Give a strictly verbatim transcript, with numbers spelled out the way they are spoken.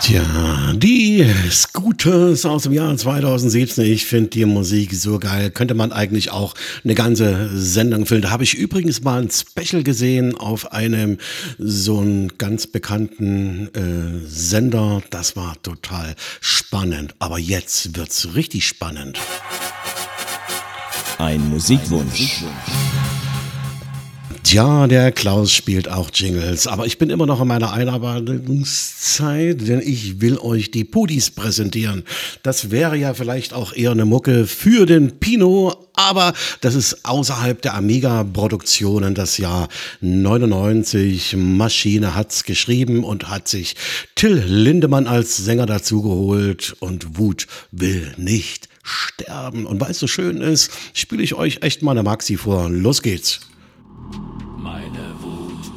Tja, die Scooters aus dem Jahr zweitausendsiebzehn. Ich finde die Musik so geil. Könnte man eigentlich auch eine ganze Sendung füllen. Da habe ich übrigens mal ein Special gesehen auf einem so einen ganz bekannten äh, Sender. Das war total spannend. Aber jetzt wird's richtig spannend. Ein Musikwunsch. Tja, der Klaus spielt auch Jingles, aber ich bin immer noch in meiner Einarbeitungszeit, denn ich will euch die Pudis präsentieren. Das wäre ja vielleicht auch eher eine Mucke für den Pino, aber das ist außerhalb der Amiga-Produktionen das Jahr neunundneunzig. Maschine hat's geschrieben und hat sich Till Lindemann als Sänger dazugeholt und Wut will nicht sterben. Und weil es so schön ist, spiele ich euch echt mal eine Maxi vor. Los geht's.